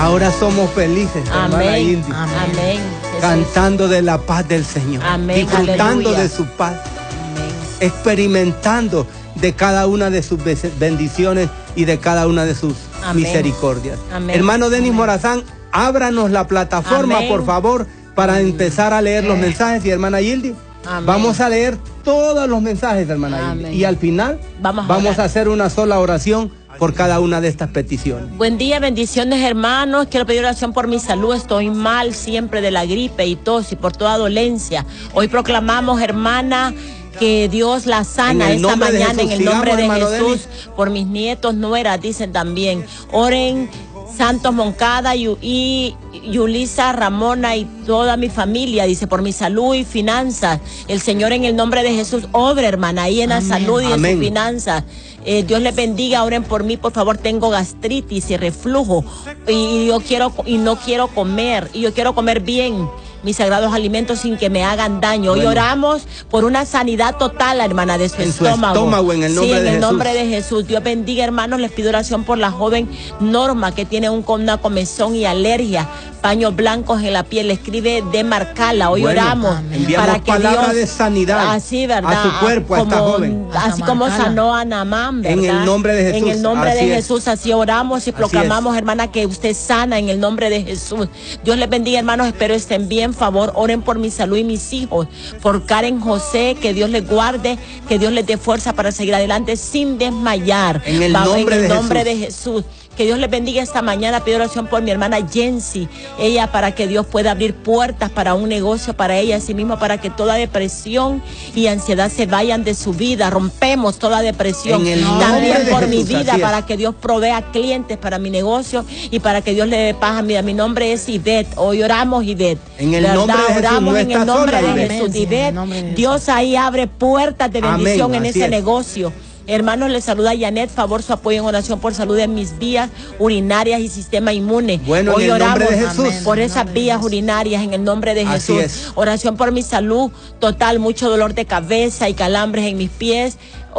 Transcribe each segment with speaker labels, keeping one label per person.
Speaker 1: Ahora somos felices, hermana Indy.
Speaker 2: Amén.
Speaker 1: Cantando de la paz del Señor.
Speaker 2: Amén.
Speaker 1: Disfrutando
Speaker 2: Aleluya.
Speaker 1: de su paz.
Speaker 2: Amén.
Speaker 1: Experimentando de cada una de sus bendiciones y de cada una de sus
Speaker 2: Amén.
Speaker 1: misericordias.
Speaker 2: Amén.
Speaker 1: Hermano Denis
Speaker 2: Amén.
Speaker 1: Morazán, ábranos la plataforma,
Speaker 2: Amén.
Speaker 1: por favor, para empezar a leer los mensajes. Y hermana Yildi,
Speaker 2: Amén.
Speaker 1: vamos a leer todos los mensajes, hermana Yildi.
Speaker 2: Amén.
Speaker 1: Y al final vamos a hacer una sola oración por cada una de estas peticiones.
Speaker 2: Buen día, bendiciones, hermanos. Quiero pedir oración por mi salud. Estoy mal siempre de la gripe y tos y por toda dolencia. Hoy proclamamos, hermana, que Dios la sana esta mañana en el nombre de Jesús. Por mis nietos, nueras, dicen también. Oren, Santos Moncada y Yulisa, Ramona y toda mi familia, dice, por mi salud y finanzas. El Señor en el nombre de Jesús obre, hermana, ahí en la salud y en sus finanzas. Dios les bendiga, oren por mí, por favor. Tengo gastritis y reflujo y yo no quiero comer, y yo quiero comer bien mis sagrados alimentos sin que me hagan daño. Hoy oramos por una sanidad total, hermana, de su estómago.
Speaker 1: En el nombre de Jesús.
Speaker 2: En el nombre de Jesús. Dios bendiga, hermanos. Les pido oración por la joven Norma, que tiene una comezón y alergia, paños blancos en la piel. Le escribe de Marcala. Hoy oramos para que
Speaker 1: palabra
Speaker 2: Dios
Speaker 1: de sanidad
Speaker 2: así, ¿verdad?
Speaker 1: a su cuerpo, a esta joven.
Speaker 2: Así como sanó a Naamán, ¿verdad?
Speaker 1: En el nombre de Jesús.
Speaker 2: En el nombre de Jesús, así oramos y proclamamos, hermana, que usted sana en el nombre de Jesús. Dios les bendiga, hermanos. Espero estén bien. Favor, oren por mi salud y mis hijos, por Karen José, que Dios les guarde, que Dios les dé fuerza para seguir adelante sin desmayar.
Speaker 1: En el nombre
Speaker 2: de Jesús. Que Dios les bendiga esta mañana. Pido oración por mi hermana Jensi, ella, para que Dios pueda abrir puertas para un negocio para ella, así mismo para que toda depresión y ansiedad se vayan de su vida. Rompemos toda depresión. También por mi vida, para que Dios provea clientes para mi negocio y para que Dios le dé paz a mi vida. Mi nombre es Ivette. Hoy oramos, Ivette.
Speaker 1: En el nombre de Jesús.
Speaker 2: Oramos en el nombre
Speaker 1: sola,
Speaker 2: de Jesús, Ivette. Dios ahí abre puertas de bendición en ese negocio. Hermanos, les saluda Janet. Favor, su apoyo en oración por salud en mis vías urinarias y sistema inmune.
Speaker 1: Bueno,
Speaker 2: hoy
Speaker 1: en el
Speaker 2: oramos
Speaker 1: nombre de Jesús.
Speaker 2: por esas vías urinarias en el nombre de Jesús. Oración por mi salud total, mucho dolor de cabeza y calambres en mis pies.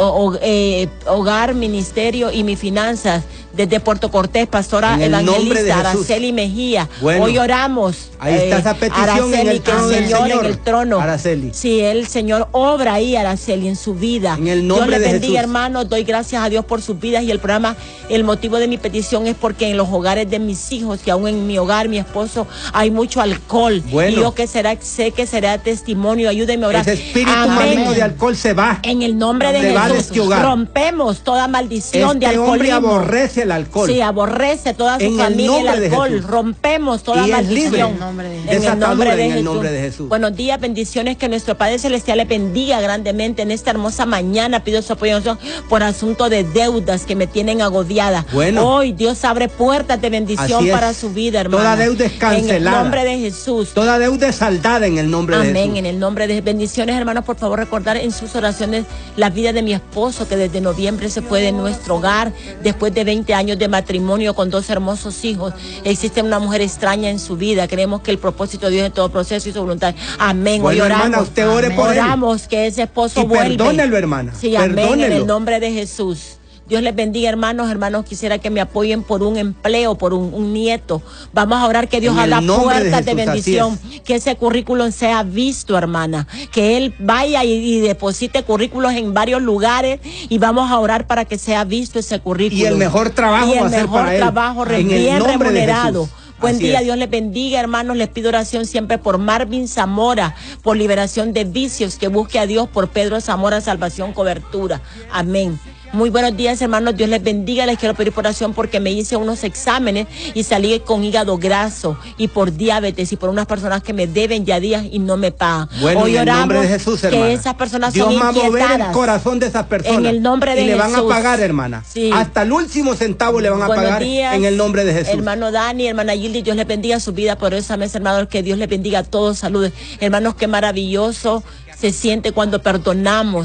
Speaker 2: Hogar, ministerio y mis finanzas. Desde Puerto Cortés, pastora evangelista Araceli Mejía. Hoy oramos.
Speaker 1: Ahí está esa petición,
Speaker 2: Araceli,
Speaker 1: en el trono del Señor.
Speaker 2: En el trono.
Speaker 1: Araceli.
Speaker 2: Sí, el Señor obra ahí, Araceli, en su vida.
Speaker 1: En el nombre
Speaker 2: Dios les
Speaker 1: de
Speaker 2: bendiga,
Speaker 1: Jesús.
Speaker 2: hermanos. Doy gracias a Dios por sus vidas y el programa. El motivo de mi petición es porque en los hogares de mis hijos, y aún en mi hogar, mi esposo, hay mucho alcohol. Y yo sé que será testimonio. Ayúdenme a orar.
Speaker 1: Ese espíritu maligno de alcohol se va.
Speaker 2: En el nombre de Jesús. Rompemos toda maldición de alcoholismo.
Speaker 1: Hombre aborrece el alcohol.
Speaker 2: Sí, aborrece toda su familia el alcohol. Rompemos toda maldición. En el nombre de Jesús. Buenos días, bendiciones. Que nuestro Padre Celestial le bendiga grandemente en esta hermosa mañana. Pido su apoyo por asunto de deudas que me tienen agobiada. Hoy Dios abre puertas de bendición para su vida, hermano.
Speaker 1: Toda deuda es cancelada.
Speaker 2: En el nombre de Jesús.
Speaker 1: Toda deuda es saldada en el nombre de Jesús.
Speaker 2: Amén. En el nombre de bendiciones, hermanos. Por favor, recordar en sus oraciones la vida de mi esposo, que desde noviembre se fue de nuestro hogar después de 20 años de matrimonio con 2 hermosos hijos. Existe una mujer extraña en su vida. Creemos que el propósito de Dios es todo proceso y su voluntad. Amén. Hoy oramos,
Speaker 1: hermana, usted ore por
Speaker 2: oramos que ese esposo vuelva.
Speaker 1: Perdónelo, hermana.
Speaker 2: Sí, amén. En el nombre de Jesús. Dios les bendiga, hermanos. Hermanos, quisiera que me apoyen por un empleo, por un nieto. Vamos a orar que Dios abra puertas de bendición. Que ese currículum sea visto, hermana. Que él vaya y deposite currículos en varios lugares y vamos a orar para que sea visto ese currículum.
Speaker 1: Y el mejor trabajo va a ser para él.
Speaker 2: Y el mejor trabajo bien remunerado. Buen día, Dios les bendiga, hermanos. Les pido oración siempre por Marvin Zamora, por liberación de vicios, que busque a Dios, por Pedro Zamora, salvación, cobertura. Amén. Muy buenos días, hermanos. Dios les bendiga. Les quiero pedir por oración porque me hice unos exámenes y salí con hígado graso y por diabetes y por unas personas que me deben ya días y no me pagan.
Speaker 1: Hoy en el nombre de Jesús, hermana,
Speaker 2: que esas personas
Speaker 1: Dios
Speaker 2: son
Speaker 1: va a mover
Speaker 2: inquietadas.
Speaker 1: El corazón de esas personas.
Speaker 2: En el nombre de
Speaker 1: Jesús. Y le van
Speaker 2: Jesús.
Speaker 1: a pagar, hermana.
Speaker 2: Sí.
Speaker 1: Hasta el último centavo le van a pagar
Speaker 2: días,
Speaker 1: en el nombre de Jesús.
Speaker 2: Hermano Dani, hermana Yildi, Dios les bendiga su vida por esa mesa, hermano. Que Dios les bendiga a todos. Saludos. Hermanos, qué maravilloso se siente cuando perdonamos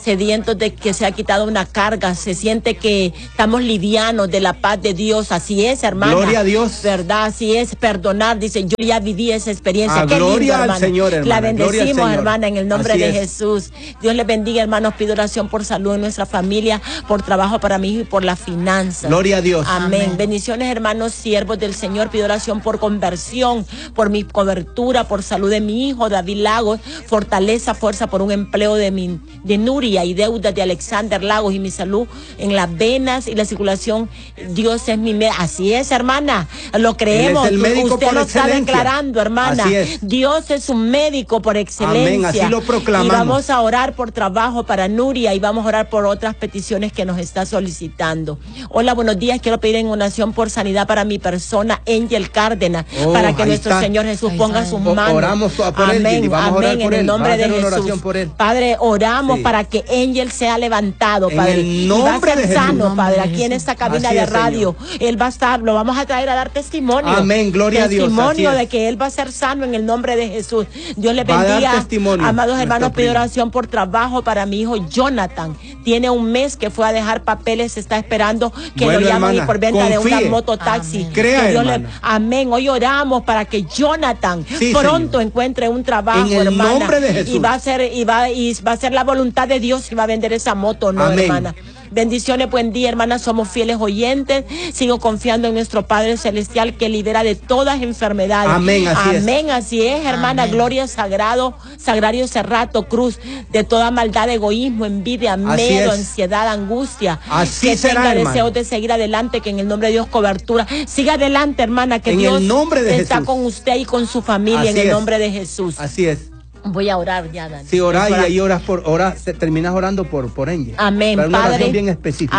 Speaker 2: sedientos de que se ha quitado una carga, se siente que estamos livianos de la paz de Dios. Así es, hermana.
Speaker 1: Gloria a Dios.
Speaker 2: ¿Verdad? Así es, perdonar. Dice, yo ya viví esa experiencia. Qué
Speaker 1: Gloria
Speaker 2: lindo,
Speaker 1: al
Speaker 2: hermana.
Speaker 1: Señor, hermana.
Speaker 2: La bendecimos, hermana, en el nombre de
Speaker 1: es.
Speaker 2: Jesús. Dios les bendiga, hermanos. Pido oración por salud en nuestra familia, por trabajo para mi hijo y por las finanzas.
Speaker 1: Gloria a Dios.
Speaker 2: Amén. Bendiciones, hermanos, siervos del Señor. Pido oración por conversión, por mi cobertura, por salud de mi hijo, David Lagos, fortaleza, fuerza por un empleo de Nuria y deudas de Alexander Lagos y mi salud en las venas y la circulación. Dios es mi médico. Así es, hermana. Lo creemos.
Speaker 1: Él es el médico
Speaker 2: Usted
Speaker 1: por
Speaker 2: lo está
Speaker 1: excelencia.
Speaker 2: declarando, hermana.
Speaker 1: Así es.
Speaker 2: Dios es un médico por excelencia.
Speaker 1: Amén. Así lo proclamamos.
Speaker 2: Y vamos a orar por trabajo para Nuria y vamos a orar por otras peticiones que nos está solicitando. Hola, buenos días. Quiero pedir en oración por sanidad para mi persona, Angel Cárdenas, para que nuestro Señor Jesús ponga sus manos.
Speaker 1: Oramos por él,
Speaker 2: amén,
Speaker 1: vamos a orar
Speaker 2: amén,
Speaker 1: por
Speaker 2: en el
Speaker 1: él.
Speaker 2: nombre de
Speaker 1: Una
Speaker 2: Jesús.
Speaker 1: oración por él.
Speaker 2: Padre, oramos
Speaker 1: Sí.
Speaker 2: para que Angel sea levantado, Padre.
Speaker 1: En el nombre
Speaker 2: y va a ser
Speaker 1: de
Speaker 2: sano,
Speaker 1: Jesús.
Speaker 2: Padre, aquí en esta cabina
Speaker 1: Así
Speaker 2: de
Speaker 1: es,
Speaker 2: radio. Él va a estar, lo vamos a traer a dar testimonio.
Speaker 1: Amén, gloria a Dios.
Speaker 2: Testimonio
Speaker 1: Así es.
Speaker 2: de que Él va a ser sano en el nombre de Jesús. Dios le
Speaker 1: Va a dar
Speaker 2: bendiga.
Speaker 1: testimonio,
Speaker 2: Amados hermanos,
Speaker 1: nuestro
Speaker 2: pido
Speaker 1: primo.
Speaker 2: oración por trabajo para mi hijo Jonathan. Tiene un mes que fue a dejar papeles, está esperando que
Speaker 1: Bueno,
Speaker 2: lo llamen
Speaker 1: hermana,
Speaker 2: por venta de
Speaker 1: confíe.
Speaker 2: una mototaxi.
Speaker 3: Amén.
Speaker 1: Crea,
Speaker 2: Que Dios
Speaker 1: hermana.
Speaker 2: amén. Hoy oramos para que Jonathan
Speaker 1: Sí,
Speaker 2: pronto
Speaker 1: Señor.
Speaker 2: encuentre un trabajo,
Speaker 1: En el
Speaker 2: hermana.
Speaker 1: nombre de Jesús.
Speaker 2: Y va a ser la voluntad de Dios y va a vender esa moto, ¿no,
Speaker 1: Amén.
Speaker 2: hermana? Bendiciones, buen día, hermanas. Somos fieles oyentes. Sigo confiando en nuestro Padre Celestial que libera de todas enfermedades.
Speaker 1: Amén, así es.
Speaker 2: Amén, así es, hermana.
Speaker 3: Amén.
Speaker 2: Gloria Sagrario Cerrato Cruz, de toda maldad, egoísmo, envidia,
Speaker 1: Así
Speaker 2: miedo,
Speaker 1: es.
Speaker 2: ansiedad, angustia.
Speaker 1: Así
Speaker 2: que
Speaker 1: será,
Speaker 2: tenga
Speaker 1: hermana.
Speaker 2: deseos de seguir adelante, que en el nombre de Dios cobertura. Siga adelante, hermana, que
Speaker 1: En
Speaker 2: Dios
Speaker 1: el nombre de
Speaker 2: está
Speaker 1: Jesús.
Speaker 2: con usted y con su familia,
Speaker 1: Así
Speaker 2: en el
Speaker 1: es.
Speaker 2: nombre de Jesús.
Speaker 1: Así es.
Speaker 2: Voy a orar ya, Dani.
Speaker 1: Sí, orá y
Speaker 2: Orar.
Speaker 1: ahí terminas orando por Angel.
Speaker 2: Amén,
Speaker 1: Para una
Speaker 2: Padre.
Speaker 1: oración bien específica.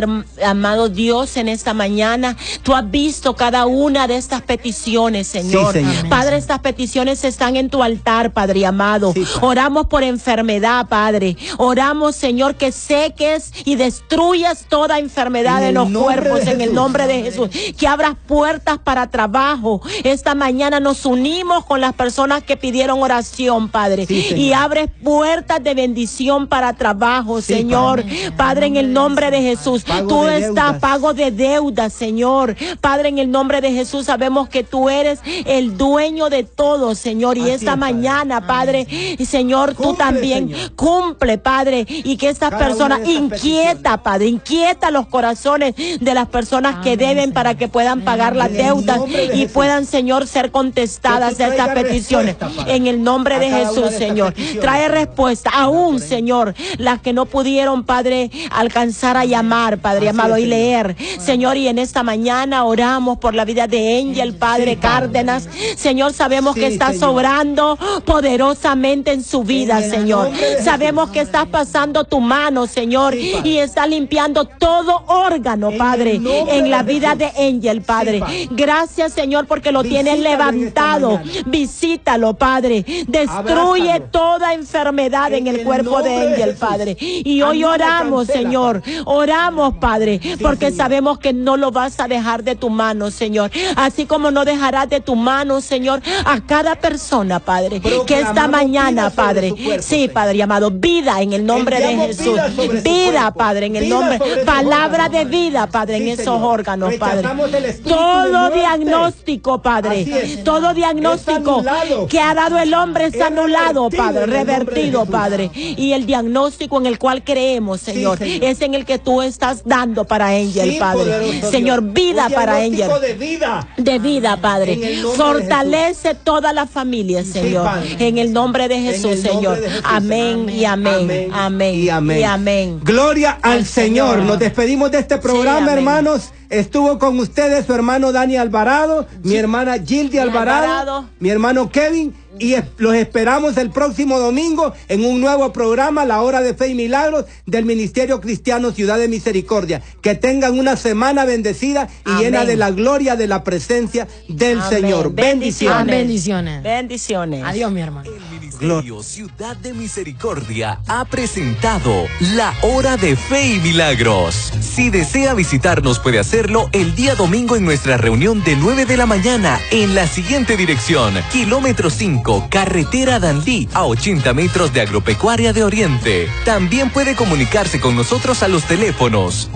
Speaker 2: Amado Dios, en esta mañana, tú has visto cada una de estas peticiones, Señor.
Speaker 1: Sí, Señor.
Speaker 3: Amén.
Speaker 2: Padre, estas peticiones están en tu altar, Padre amado.
Speaker 1: Sí, Padre.
Speaker 2: Oramos por enfermedad, Padre. Oramos, Señor, que seques y destruyas toda enfermedad
Speaker 1: En
Speaker 2: en
Speaker 1: el
Speaker 2: los
Speaker 1: nombre
Speaker 2: cuerpos,
Speaker 1: de
Speaker 2: en el
Speaker 1: Jesús.
Speaker 2: nombre de Jesús. Que abras puertas para trabajo. Esta mañana nos unimos con las personas que pidieron oración, Padre.
Speaker 1: Sí, Señor.
Speaker 2: Y abres puertas de bendición para trabajo,
Speaker 1: Sí,
Speaker 2: Señor.
Speaker 3: Padre.
Speaker 2: Padre, en el nombre de Jesús.
Speaker 1: Pago
Speaker 2: Tú
Speaker 1: de
Speaker 2: estás
Speaker 1: deudas.
Speaker 2: pago de deuda, Señor. Padre, en el nombre de Jesús sabemos que tú eres el dueño de todo, Señor. Y
Speaker 1: Así
Speaker 2: esta
Speaker 1: es, Padre.
Speaker 2: mañana, Padre, y Señor, tú
Speaker 1: Cumple,
Speaker 2: también
Speaker 1: Señor.
Speaker 2: cumple, Padre. Y que estas
Speaker 1: Cada
Speaker 2: personas
Speaker 1: una de estas
Speaker 2: inquieta,
Speaker 1: peticiones.
Speaker 2: Padre, inquieta los corazones de las personas que
Speaker 3: Amén,
Speaker 2: deben
Speaker 3: Señor.
Speaker 2: para que puedan pagar las
Speaker 1: En el
Speaker 2: deudas
Speaker 1: nombre de
Speaker 2: y
Speaker 1: Jesús.
Speaker 2: puedan, Señor, ser contestadas
Speaker 1: Que tú
Speaker 2: estas
Speaker 1: traigas
Speaker 2: peticiones.
Speaker 1: respuesta, Padre,
Speaker 2: En el nombre
Speaker 1: a
Speaker 2: de
Speaker 1: cada una
Speaker 2: Jesús,
Speaker 1: de estas
Speaker 2: Señor.
Speaker 1: peticiones,
Speaker 2: Trae
Speaker 1: Señor.
Speaker 2: respuesta. Aún, Señor, las que no pudieron, Padre, alcanzar a llamar, Padre
Speaker 1: Así
Speaker 2: amado,
Speaker 1: es,
Speaker 2: y
Speaker 1: Señor.
Speaker 2: leer. Señor, y en esta mañana oramos por la vida de Angel, Padre
Speaker 1: Sí, Padre.
Speaker 2: Cárdenas. Señor, sabemos
Speaker 1: Sí,
Speaker 2: que estás
Speaker 1: Señor.
Speaker 2: obrando poderosamente en su vida,
Speaker 1: En el
Speaker 2: Señor.
Speaker 1: nombre de Jesús.
Speaker 2: Sabemos que estás pasando tu mano, Señor,
Speaker 1: Sí, Padre.
Speaker 2: y estás limpiando todo órgano,
Speaker 1: En
Speaker 2: Padre,
Speaker 1: el nombre
Speaker 2: en la
Speaker 1: de
Speaker 2: vida de
Speaker 1: Jesús.
Speaker 2: Angel, Padre.
Speaker 1: Sí, Padre.
Speaker 2: Gracias, Señor, porque lo tienes
Speaker 1: Visítalo en esta
Speaker 2: levantado.
Speaker 1: mañana.
Speaker 2: Visítalo, Padre. Destruye
Speaker 1: Abrázalo.
Speaker 2: toda enfermedad en el cuerpo de
Speaker 1: nombre de
Speaker 2: Angel,
Speaker 1: Jesús.
Speaker 2: Padre. Y hoy
Speaker 1: Anula,
Speaker 2: oramos,
Speaker 1: cancela,
Speaker 2: Señor.
Speaker 1: Padre.
Speaker 2: Oramos, Padre, porque
Speaker 1: Señor.
Speaker 2: sabemos que no lo vas a dejar de tu mano, Señor. Así como no dejarás de tu mano, Señor, a cada persona, Padre, que esta
Speaker 1: Proclamamos
Speaker 2: mañana,
Speaker 1: vida sobre
Speaker 2: Padre.
Speaker 1: su cuerpo,
Speaker 2: Sí,
Speaker 1: Señor.
Speaker 2: Padre amado, vida en el nombre de
Speaker 1: Enviamos
Speaker 2: Jesús.
Speaker 1: vida sobre su
Speaker 2: Vida,
Speaker 1: cuerpo.
Speaker 2: Padre, en el
Speaker 1: Vida
Speaker 2: nombre.
Speaker 1: sobre sus
Speaker 2: Palabra
Speaker 1: órganos,
Speaker 2: de
Speaker 1: Padre.
Speaker 2: vida, Padre, en
Speaker 1: Sí,
Speaker 2: esos
Speaker 1: Señor.
Speaker 2: órganos, Padre.
Speaker 1: Rechazamos el espíritu de
Speaker 2: Todo
Speaker 1: muerte.
Speaker 2: diagnóstico, Padre.
Speaker 1: Así es.
Speaker 2: Todo diagnóstico
Speaker 1: Es anulado.
Speaker 2: que ha dado el hombre es
Speaker 1: Es
Speaker 2: anulado,
Speaker 1: revertido
Speaker 2: Padre,
Speaker 1: en el nombre de
Speaker 2: revertido,
Speaker 1: Jesús.
Speaker 2: Padre. Y el diagnóstico en el cual creemos, Señor,
Speaker 1: Señor.
Speaker 2: es en el que tú estás dando para Angel,
Speaker 1: Sí,
Speaker 2: Padre.
Speaker 1: poderoso
Speaker 2: Señor,
Speaker 1: Dios.
Speaker 2: vida
Speaker 1: Un
Speaker 2: para
Speaker 1: diagnóstico
Speaker 2: Angel.
Speaker 1: de vida.
Speaker 2: De vida, Padre.
Speaker 1: En el nombre de
Speaker 2: Fortalece toda la familia, Señor.
Speaker 1: Padre.
Speaker 2: En el nombre de
Speaker 1: En
Speaker 2: Jesús,
Speaker 1: el nombre
Speaker 2: Señor.
Speaker 1: de Jesús,
Speaker 2: Amén
Speaker 3: Señor.
Speaker 2: y amén. Amén.
Speaker 1: Y amén.
Speaker 2: Y amén.
Speaker 1: Gloria al Señor.
Speaker 2: Señor.
Speaker 1: Nos despedimos de este programa,
Speaker 2: amén.
Speaker 1: hermanos. Estuvo con ustedes su hermano Dani Alvarado, mi hermana Gildy Alvarado, mi hermano Kevin. Y los esperamos el próximo domingo en un nuevo programa, La Hora de Fe y Milagros, del Ministerio Cristiano Ciudad de Misericordia. Que tengan una semana bendecida y
Speaker 2: Amén.
Speaker 1: llena de la gloria de la presencia del
Speaker 2: Amén.
Speaker 1: Señor. Bendiciones.
Speaker 3: Bendiciones.
Speaker 2: Bendiciones.
Speaker 3: Adiós, mi hermano. Ministerio Ciudad de Misericordia ha presentado La Hora de Fe y Milagros. Si desea visitarnos, puede hacerlo el día domingo en nuestra reunión de 9 de la mañana en la siguiente dirección: kilómetro 5, carretera Danlí, a 80 metros de Agropecuaria de Oriente. También puede comunicarse con nosotros a los teléfonos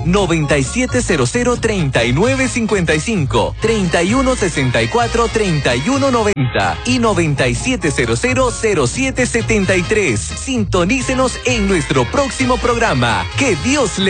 Speaker 3: 9700-3955, 3164-3190 y 9700-0773. Sintonícenos en nuestro próximo programa. Que Dios le